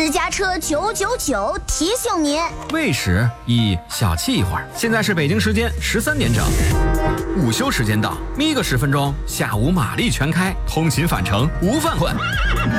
私家车999提醒您， 未时宜小憩一会儿。现在是北京时间13点整，午休时间到，眯个10分钟，下午马力全开，通勤返程无犯困。